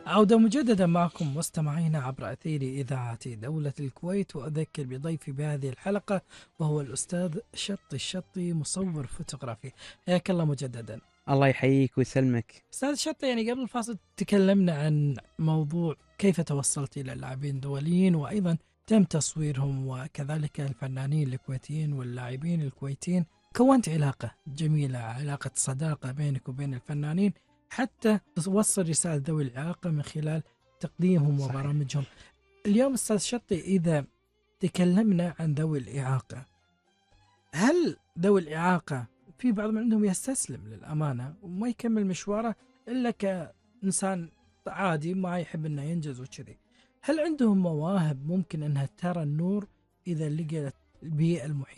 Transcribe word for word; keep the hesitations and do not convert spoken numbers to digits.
عودة مجددا معكم مستمعينا عبر أثير إذاعة دولة الكويت، وأذكر بضيفي بهذه الحلقة وهو الأستاذ شطي الشطي، مصور فوتوغرافي. حياك الله مجددا. الله يحييك ويسلمك. أستاذ شطي، يعني قبل الفاصل تكلمنا عن موضوع كيف توصلت إلى اللاعبين دوليين، وأيضا تم تصويرهم، وكذلك الفنانين الكويتيين واللاعبين الكويتيين. كونت علاقة جميلة، علاقة صداقة بينك وبين الفنانين، حتى توصل رسالة ذوي الإعاقة من خلال تقديمهم صحيح. وبرامجهم. اليوم أستاذ شطي، إذا تكلمنا عن ذوي الإعاقة، هل ذوي الإعاقة في بعضهم عندهم يستسلم للأمانة وما يكمل مشواره إلا كإنسان عادي ما يحب أنه ينجز وكذي؟ هل عندهم مواهب ممكن أنها ترى النور إذا لقيت البيئة المحيطة